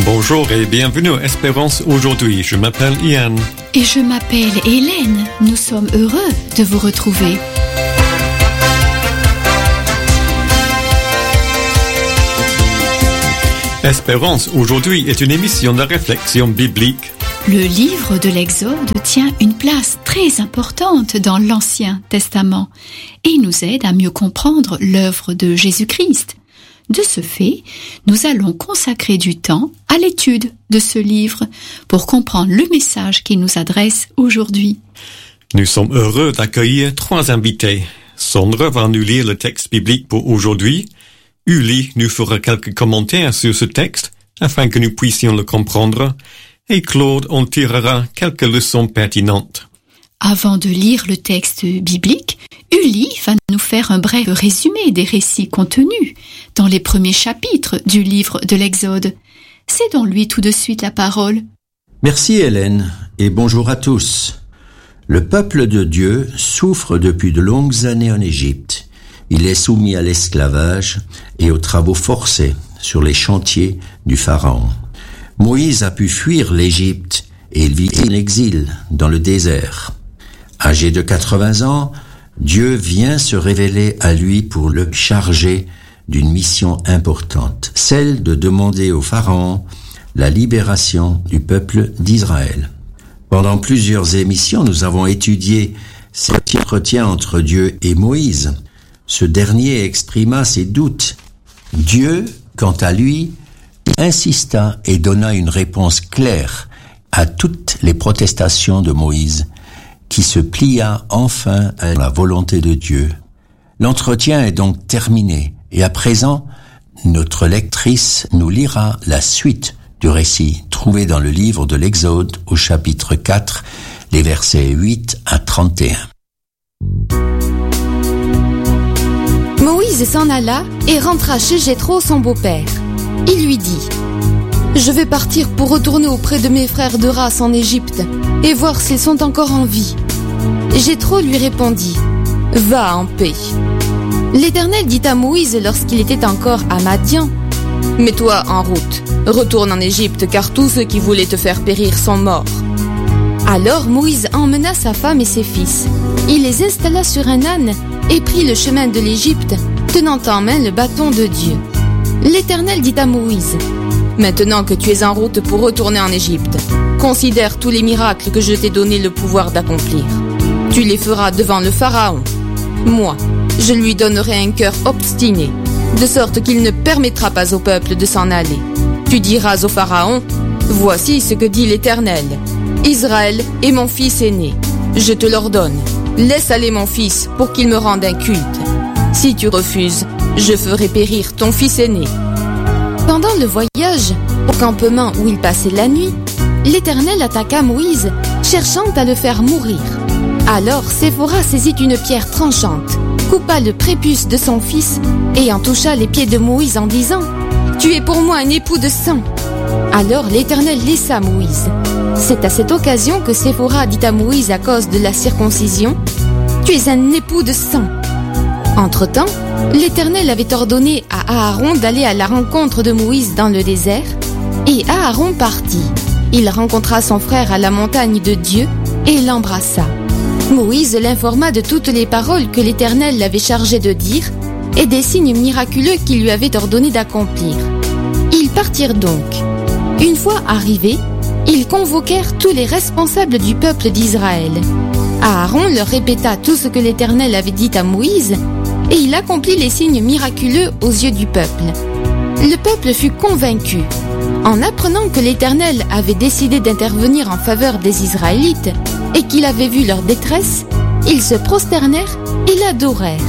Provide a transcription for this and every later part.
Bonjour et bienvenue à Espérance aujourd'hui. Je m'appelle Ian. Et je m'appelle Hélène. Nous sommes heureux de vous retrouver. Espérance aujourd'hui est une émission de réflexion biblique. Le livre de l'Exode tient une place très importante dans l'Ancien Testament et nous aide à mieux comprendre l'œuvre de Jésus-Christ. De ce fait, nous allons consacrer du temps à l'étude de ce livre pour comprendre le message qu'il nous adresse aujourd'hui. Nous sommes heureux d'accueillir 3 invités. Sandra va nous lire le texte biblique pour aujourd'hui. Uli nous fera quelques commentaires sur ce texte afin que nous puissions le comprendre. Et Claude en tirera quelques leçons pertinentes. Avant de lire le texte biblique, Uli va nous faire un bref résumé des récits contenus dans les premiers chapitres du livre de l'Exode. Cédons-lui tout de suite la parole. Merci Hélène et bonjour à tous. Le peuple de Dieu souffre depuis de longues années en Égypte. Il est soumis à l'esclavage et aux travaux forcés sur les chantiers du Pharaon. Moïse a pu fuir l'Égypte et il vit en exil dans le désert. Âgé de 80 ans, Dieu vient se révéler à lui pour le charger d'une mission importante, celle de demander au Pharaon la libération du peuple d'Israël. Pendant plusieurs émissions, nous avons étudié cet entretien entre Dieu et Moïse. Ce dernier exprima ses doutes. Dieu, quant à lui, insista et donna une réponse claire à toutes les protestations de Moïse, qui se plia enfin à la volonté de Dieu. L'entretien est donc terminé, et à présent, notre lectrice nous lira la suite du récit, trouvé dans le livre de l'Exode au chapitre 4, les versets 8 à 31. Moïse s'en alla et rentra chez Jéthro, son beau-père. Il lui dit: « Je vais partir pour retourner auprès de mes frères de race en Égypte et voir s'ils sont encore en vie. » Jéthro lui répondit: « Va en paix. » L'Éternel dit à Moïse lorsqu'il était encore à Madian: « Mets-toi en route, retourne en Égypte car tous ceux qui voulaient te faire périr sont morts. » Alors Moïse emmena sa femme et ses fils. Il les installa sur un âne et prit le chemin de l'Égypte, tenant en main le bâton de Dieu. L'Éternel dit à Moïse: « Maintenant que tu es en route pour retourner en Égypte, considère tous les miracles que je t'ai donné le pouvoir d'accomplir. Tu les feras devant le Pharaon. Moi, je lui donnerai un cœur obstiné, de sorte qu'il ne permettra pas au peuple de s'en aller. Tu diras au Pharaon: Voici ce que dit l'Éternel. Israël est mon fils aîné. Je te l'ordonne. Laisse aller mon fils pour qu'il me rende un culte. Si tu refuses, je ferai périr ton fils aîné. » Pendant le voyage, au campement où il passait la nuit, l'Éternel attaqua Moïse, cherchant à le faire mourir. Alors Séphora saisit une pierre tranchante, coupa le prépuce de son fils et en toucha les pieds de Moïse en disant: « Tu es pour moi un époux de sang. » Alors l'Éternel laissa Moïse. C'est à cette occasion que Séphora dit à Moïse à cause de la circoncision: « Tu es un époux de sang. » Entre-temps, l'Éternel avait ordonné à Aaron d'aller à la rencontre de Moïse dans le désert, et Aaron partit. Il rencontra son frère à la montagne de Dieu et l'embrassa. Moïse l'informa de toutes les paroles que l'Éternel l'avait chargé de dire et des signes miraculeux qu'il lui avait ordonné d'accomplir. Ils partirent donc. Une fois arrivés, ils convoquèrent tous les responsables du peuple d'Israël. Aaron leur répéta tout ce que l'Éternel avait dit à Moïse, et il accomplit les signes miraculeux aux yeux du peuple. Le peuple fut convaincu. En apprenant que l'Éternel avait décidé d'intervenir en faveur des Israélites et qu'il avait vu leur détresse, ils se prosternèrent et l'adorèrent.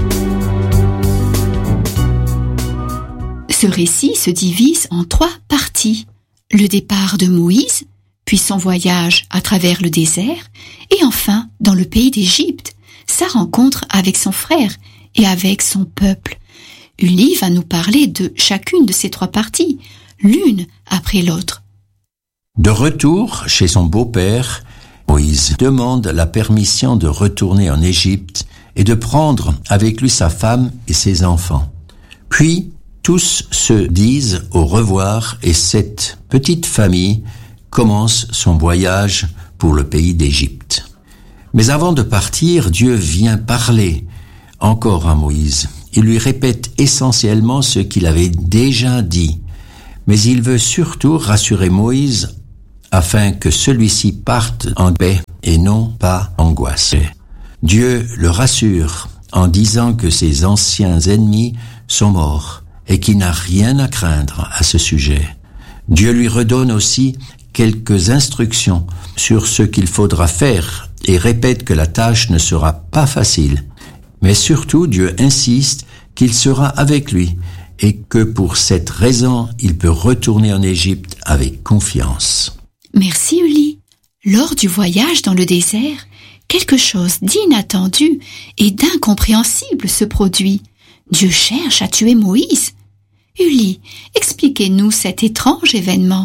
Ce récit se divise en 3 parties. Le départ de Moïse, puis son voyage à travers le désert, et enfin, dans le pays d'Égypte, sa rencontre avec son frère et avec son peuple. Uli va nous parler de chacune de ces 3 parties, l'une après l'autre. De retour chez son beau-père, Moïse demande la permission de retourner en Égypte et de prendre avec lui sa femme et ses enfants. Puis, Tous se disent au revoir et cette petite famille commence son voyage pour le pays d'Égypte. Mais avant de partir, Dieu vient parler encore à Moïse. Il lui répète essentiellement ce qu'il avait déjà dit. Mais il veut surtout rassurer Moïse afin que celui-ci parte en paix et non pas angoisse. Dieu le rassure en disant que ses anciens ennemis sont morts et qu'il n'a rien à craindre à ce sujet. Dieu lui redonne aussi quelques instructions sur ce qu'il faudra faire et répète que la tâche ne sera pas facile. Mais surtout, Dieu insiste qu'il sera avec lui et que pour cette raison, il peut retourner en Égypte avec confiance. Merci Uli. Lors du voyage dans le désert, quelque chose d'inattendu et d'incompréhensible se produit. Dieu cherche à tuer Moïse. Uli, expliquez-nous cet étrange événement.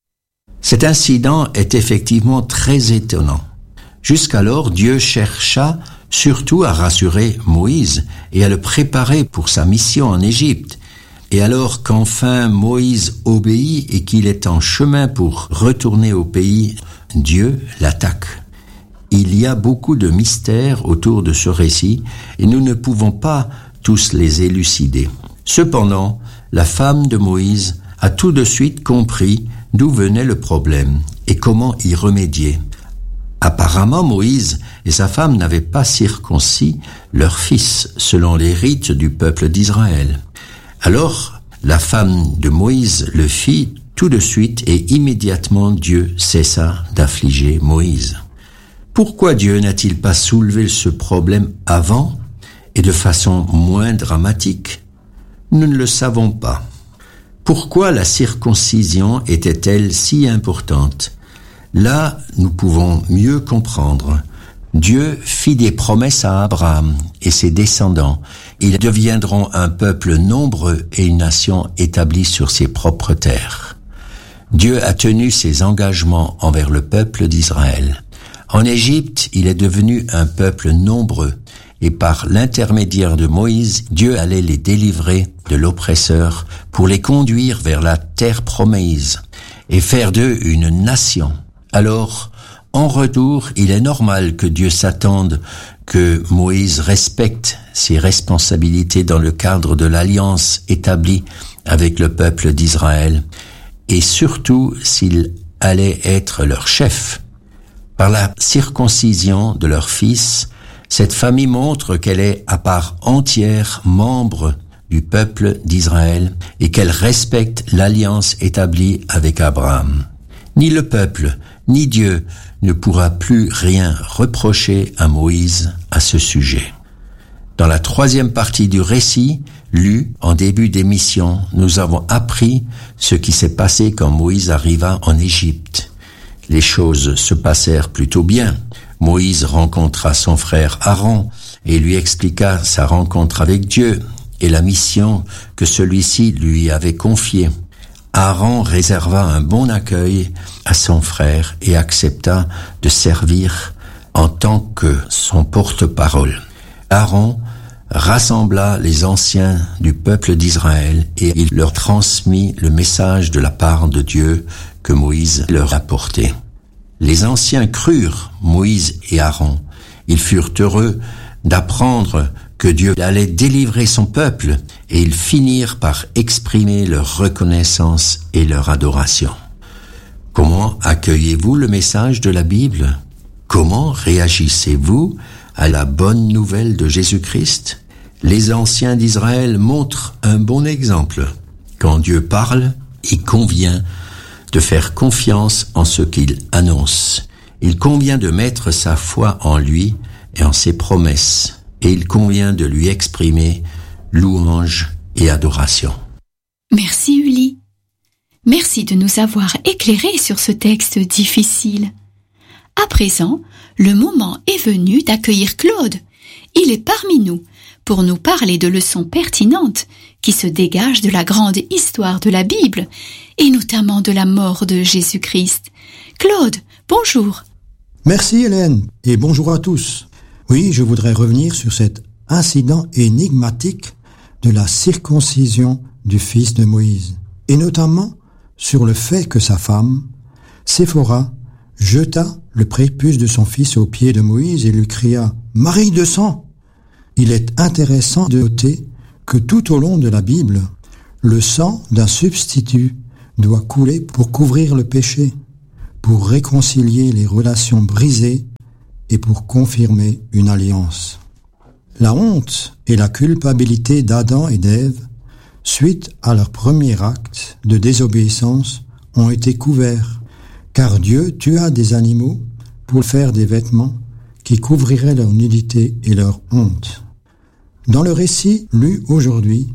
Cet incident est effectivement très étonnant. Jusqu'alors, Dieu chercha surtout à rassurer Moïse et à le préparer pour sa mission en Égypte. Et alors qu'enfin Moïse obéit et qu'il est en chemin pour retourner au pays, Dieu l'attaque. Il y a beaucoup de mystères autour de ce récit et nous ne pouvons pas tous les élucider. Cependant, la femme de Moïse a tout de suite compris d'où venait le problème et comment y remédier. Apparemment, Moïse et sa femme n'avaient pas circoncis leur fils selon les rites du peuple d'Israël. Alors, la femme de Moïse le fit tout de suite et immédiatement Dieu cessa d'affliger Moïse. Pourquoi Dieu n'a-t-il pas soulevé ce problème avant et de façon moins dramatique? Nous ne le savons pas. Pourquoi la circoncision était-elle si importante? Là, nous pouvons mieux comprendre. Dieu fit des promesses à Abraham et ses descendants. Ils deviendront un peuple nombreux et une nation établie sur ses propres terres. Dieu a tenu ses engagements envers le peuple d'Israël. En Égypte, il est devenu un peuple nombreux et par l'intermédiaire de Moïse, Dieu allait les délivrer de l'oppresseur pour les conduire vers la terre promise et faire d'eux une nation. Alors, en retour, il est normal que Dieu s'attende que Moïse respecte ses responsabilités dans le cadre de l'alliance établie avec le peuple d'Israël, et surtout s'il allait être leur chef. Par la circoncision de leur fils, cette famille montre qu'elle est à part entière membre du peuple d'Israël et qu'elle respecte l'alliance établie avec Abraham. Ni le peuple, ni Dieu ne pourra plus rien reprocher à Moïse à ce sujet. Dans la troisième partie du récit, lu en début d'émission, nous avons appris ce qui s'est passé quand Moïse arriva en Égypte. Les choses se passèrent plutôt bien. Moïse rencontra son frère Aaron et lui expliqua sa rencontre avec Dieu et la mission que celui-ci lui avait confiée. Aaron réserva un bon accueil à son frère et accepta de servir en tant que son porte-parole. Aaron rassembla les anciens du peuple d'Israël et il leur transmit le message de la part de Dieu que Moïse leur apportait. Les anciens crurent Moïse et Aaron. Ils furent heureux d'apprendre que Dieu allait délivrer son peuple et ils finirent par exprimer leur reconnaissance et leur adoration. Comment accueillez-vous le message de la Bible? Comment réagissez-vous à la bonne nouvelle de Jésus-Christ? Les anciens d'Israël montrent un bon exemple. Quand Dieu parle, il convient de faire confiance en ce qu'il annonce. Il convient de mettre sa foi en lui et en ses promesses. Et il convient de lui exprimer louange et adoration. Merci Uli. Merci de nous avoir éclairés sur ce texte difficile. À présent, le moment est venu d'accueillir Claude. Il est parmi nous pour nous parler de leçons pertinentes qui se dégagent de la grande histoire de la Bible et notamment de la mort de Jésus-Christ. Claude, bonjour. Merci Hélène et bonjour à tous. Oui, je voudrais revenir sur cet incident énigmatique de la circoncision du fils de Moïse, et notamment sur le fait que sa femme, Séphora, jeta le prépuce de son fils aux pieds de Moïse et lui cria « Mari de sang !» Il est intéressant de noter que tout au long de la Bible, le sang d'un substitut doit couler pour couvrir le péché, pour réconcilier les relations brisées et pour confirmer une alliance. La honte et la culpabilité d'Adam et d'Ève, suite à leur premier acte de désobéissance, ont été couverts, car Dieu tua des animaux pour faire des vêtements qui couvriraient leur nudité et leur honte. Dans le récit lu aujourd'hui,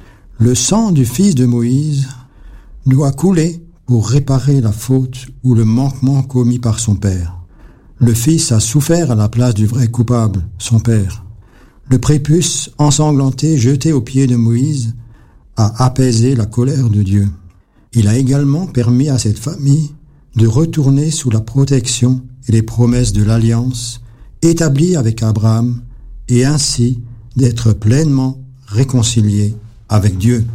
le sang du fils de Moïse doit couler pour réparer la faute ou le manquement commis par son père. Le fils a souffert à la place du vrai coupable, son père. Le prépuce ensanglanté jeté aux pieds de Moïse a apaisé la colère de Dieu. Il a également permis à cette famille de retourner sous la protection et les promesses de l'alliance établie avec Abraham et ainsi d'être pleinement réconcilié avec Dieu.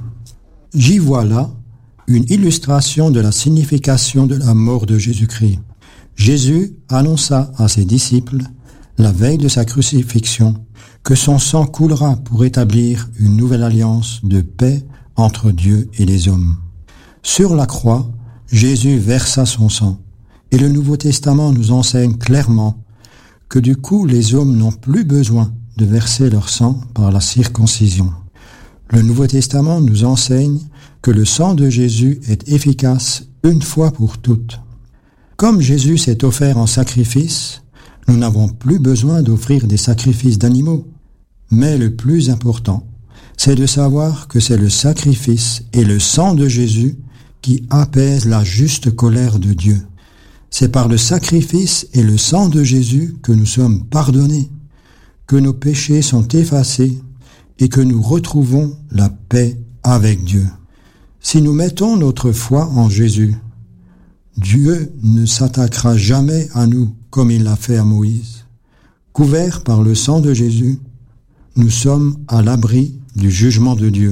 J'y vois là une illustration de la signification de la mort de Jésus-Christ. Jésus annonça à ses disciples, la veille de sa crucifixion, que son sang coulera pour établir une nouvelle alliance de paix entre Dieu et les hommes. Sur la croix, Jésus versa son sang, et le Nouveau Testament nous enseigne clairement que du coup les hommes n'ont plus besoin de verser leur sang par la circoncision. Le Nouveau Testament nous enseigne que le sang de Jésus est efficace une fois pour toutes. Comme Jésus s'est offert en sacrifice, nous n'avons plus besoin d'offrir des sacrifices d'animaux. Mais le plus important, c'est de savoir que c'est le sacrifice et le sang de Jésus qui apaisent la juste colère de Dieu. C'est par le sacrifice et le sang de Jésus que nous sommes pardonnés, que nos péchés sont effacés et que nous retrouvons la paix avec Dieu. Si nous mettons notre foi en Jésus, Dieu ne s'attaquera jamais à nous comme il l'a fait à Moïse. Couverts par le sang de Jésus, nous sommes à l'abri du jugement de Dieu.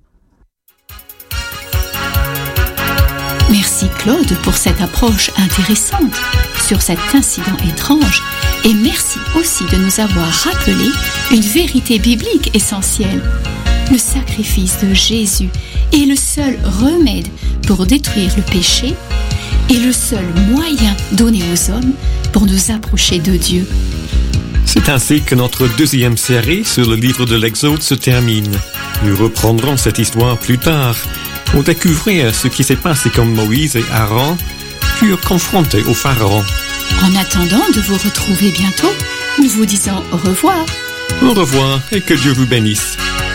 Merci Claude pour cette approche intéressante sur cet incident étrange et merci aussi de nous avoir rappelé une vérité biblique essentielle. Le sacrifice de Jésus est le seul remède pour détruire le péché et le seul moyen donné aux hommes pour nous approcher de Dieu. C'est ainsi que notre deuxième série sur le livre de l'Exode se termine. Nous reprendrons cette histoire plus tard pour découvrir ce qui s'est passé quand Moïse et Aaron furent confrontés au Pharaon. En attendant de vous retrouver bientôt, nous vous disons au revoir. Au revoir et que Dieu vous bénisse.